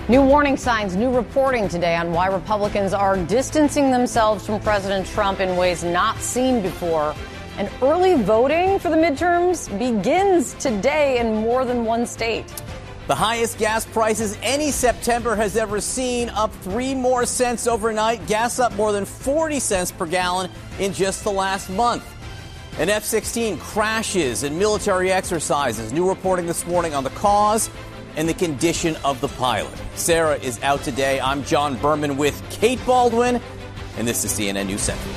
New warning signs, new reporting today on why Republicans are distancing themselves from President Trump in ways not seen before. And early voting for the midterms begins today in more than one state. The highest gas prices any September has ever seen, up 3 more cents overnight. Gas up more than 40 cents per gallon in just the last month. An F-16 crashes in military exercises. New reporting this morning on the cause and the condition of the pilot. Sarah is out today. I'm John Berman with Kate Baldwin, and this is CNN News Central.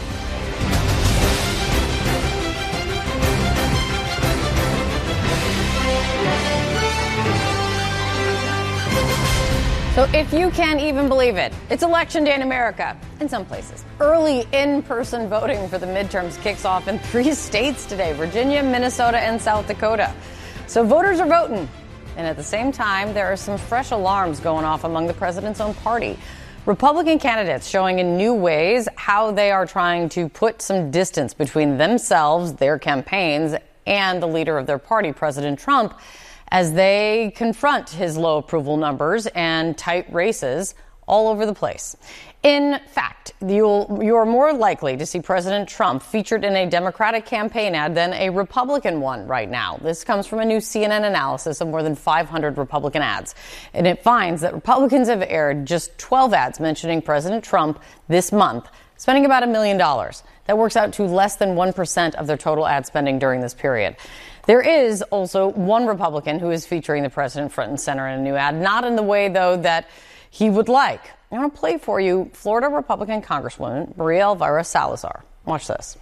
So if you can even believe it, it's Election Day in America, in some places. Early in-person voting for the midterms kicks off in 3 states today, Virginia, Minnesota, and South Dakota. So voters are voting. And at the same time, there are some fresh alarms going off among the president's own party. Republican candidates showing in new ways how they are trying to put some distance between themselves, their campaigns, and the leader of their party, President Trump, as they confront his low approval numbers and tight races all over the place. In fact, you're more likely to see President Trump featured in a Democratic campaign ad than a Republican one right now. This comes from a new CNN analysis of more than 500 Republican ads. And it finds that Republicans have aired just 12 ads mentioning President Trump this month, spending about $1 million. That works out to less than 1% of their total ad spending during this period. There is also one Republican who is featuring the president front and center in a new ad, not in the way, though, that he would like. I want to play for you Florida Republican Congresswoman Maria Elvira Salazar. Watch this.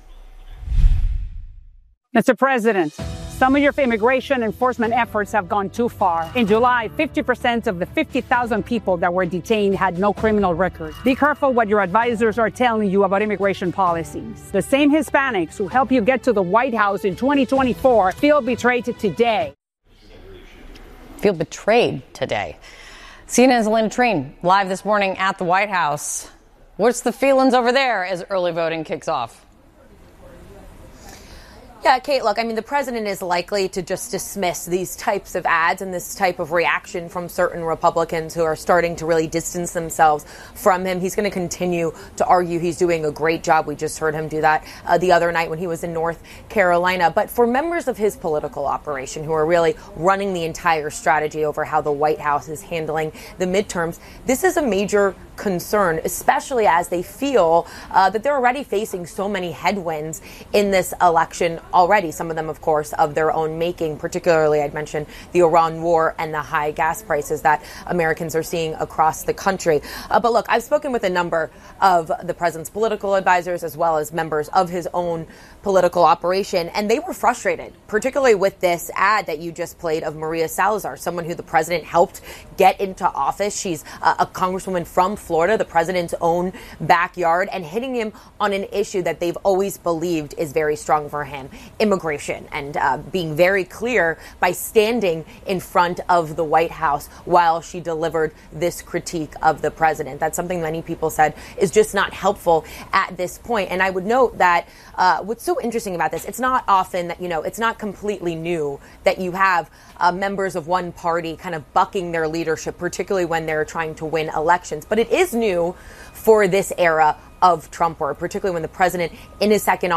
Mr. President, some of your immigration enforcement efforts have gone too far. In July, 50% of the 50,000 people that were detained had no criminal record. Be careful what your advisors are telling you about immigration policies. The same Hispanics who helped you get to the White House in 2024 feel betrayed today. Feel betrayed today. CNN's Elena Train live this morning at the White House. What's the feelings over there as early voting kicks off? Yeah, Kate, look, I mean, the president is likely to just dismiss these types of ads and this type of reaction from certain Republicans who are starting to really distance themselves from him. He's going to continue to argue he's doing a great job. We just heard him do that the other night when he was in North Carolina. But for members of his political operation who are really running the entire strategy over how the White House is handling the midterms, this is a major concern, especially as they feel that they're already facing so many headwinds in this election already. Some of them, of course, of their own making, particularly I'd mentioned the Iran war and the high gas prices that Americans are seeing across the country. But look, I've spoken with a number of the president's political advisors as well as members of his own political operation, and they were frustrated, particularly with this ad that you just played of Maria Salazar, someone who the president helped get into office. She's a congresswoman from Florida, the president's own backyard, and hitting him on an issue that they've always believed is very strong for him, immigration, and being very clear by standing in front of the White House while she delivered this critique of the president. That's something many people said is just not helpful at this point. And I would note that what's so interesting about this, it's not often that, it's not completely new that you have members of one party kind of bucking their leadership, particularly when they're trying to win elections. But it is new for this era of Trump, or particularly when the president in his second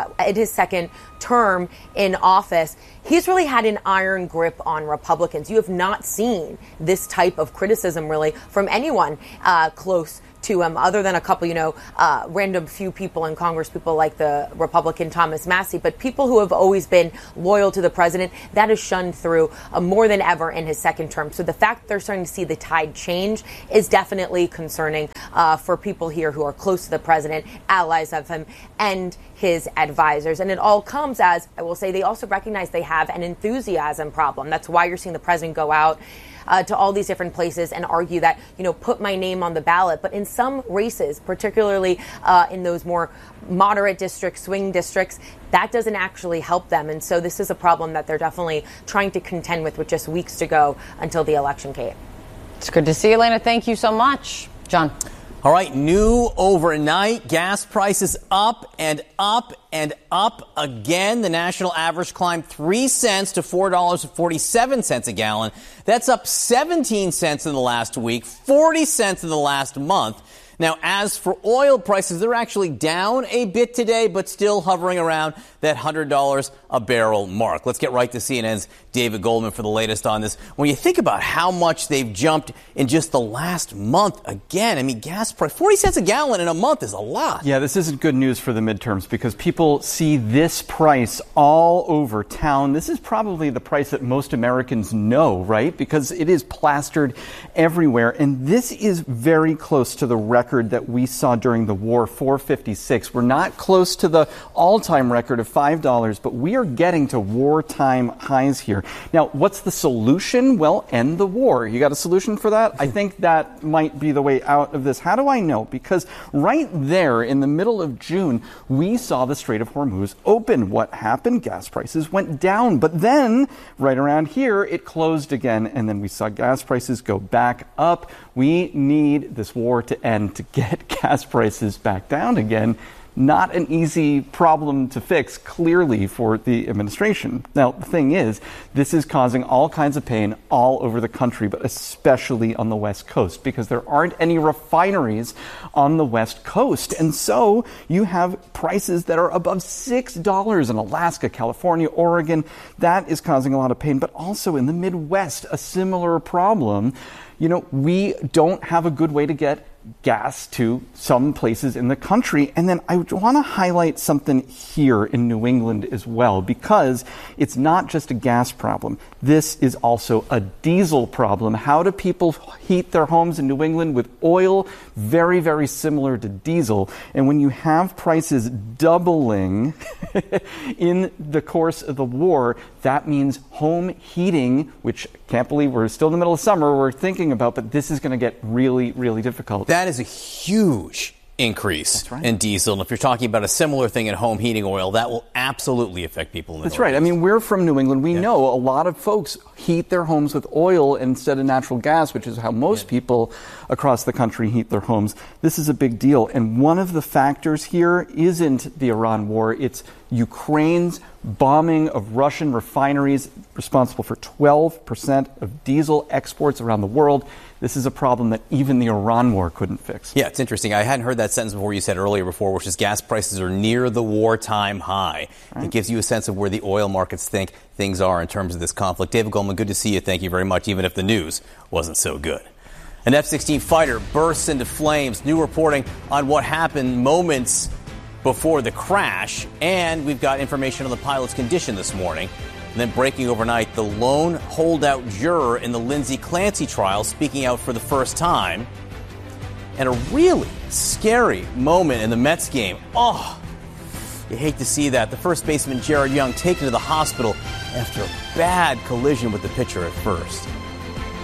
term in office, he's really had an iron grip on Republicans. You have not seen this type of criticism really from anyone close to him, other than a couple, random few people in Congress, people like the Republican Thomas Massie, but people who have always been loyal to the president, that is shunned through more than ever in his second term. So the fact that they're starting to see the tide change is definitely concerning for people here who are close to the president, allies of him, and his advisors. And it all comes as, I will say, they also recognize they have an enthusiasm problem. That's why you're seeing the president go out to all these different places and argue that, put my name on the ballot. But in some races, particularly in those more moderate districts, swing districts, that doesn't actually help them. And so this is a problem that they're definitely trying to contend with just weeks to go until the election, Kate. It's good to see you, Elena. Thank you so much. John. All right, new overnight, gas prices up and up and up again. The national average climbed 3 cents to $4.47 a gallon. That's up 17 cents in the last week, 40 cents in the last month. Now, as for oil prices, they're actually down a bit today, but still hovering around that $100 a barrel mark. Let's get right to CNN's David Goldman for the latest on this. When you think about how much they've jumped in just the last month, again, I mean, gas price, 40 cents a gallon in a month is a lot. Yeah, this isn't good news for the midterms because people see this price all over town. This is probably the price that most Americans know, right? Because it is plastered everywhere. And this is very close to the record that we saw during the war, $4.56. We're not close to the all-time record of $5, but we are getting to wartime highs here. Now, what's the solution? Well, end the war. You got a solution for that? I think that might be the way out of this. How do I know? Because right there in the middle of June, we saw the Strait of Hormuz open. What happened? Gas prices went down. But then, right around here, it closed again, and then we saw gas prices go back up. We need this war to end to get gas prices back down again. Not an easy problem to fix, clearly, for the administration. Now, the thing is, this is causing all kinds of pain all over the country, but especially on the West Coast, because there aren't any refineries on the West Coast. And so you have prices that are above $6 in Alaska, California, Oregon. That is causing a lot of pain, but also in the Midwest, a similar problem. You know, we don't have a good way to get gas to some places in the country. And then I want to highlight something here in New England as well, because it's not just a gas problem. This is also a diesel problem. How do people heat their homes in New England? With oil? Very, very similar to diesel. And when you have prices doubling in the course of the war, that means home heating, which can't believe we're still in the middle of summer, we're thinking about, but this is going to get really, really difficult. That is a huge increase in diesel. And if you're talking about a similar thing in home heating oil, that will absolutely affect people in the That's right. I mean, we're from New England. We know a lot of folks heat their homes with oil instead of natural gas, which is how most people across the country heat their homes. This is a big deal. And one of the factors here isn't the Iran war. It's Ukraine's bombing of Russian refineries, responsible for 12% of diesel exports around the world. This is a problem that even the Iran war couldn't fix. Yeah, it's interesting. I hadn't heard that sentence before you said earlier before, which is gas prices are near the wartime high. Right. It gives you a sense of where the oil markets think things are in terms of this conflict. David Goldman, good to see you. Thank you very much, even if the news wasn't so good. An F-16 fighter bursts into flames. New reporting on what happened moments before the crash. And we've got information on the pilot's condition this morning. And then breaking overnight, the lone holdout juror in the Lindsay Clancy trial speaking out for the first time. And a really scary moment in the Mets game. Oh, you hate to see that. The first baseman, Jared Young, taken to the hospital after a bad collision with the pitcher at first.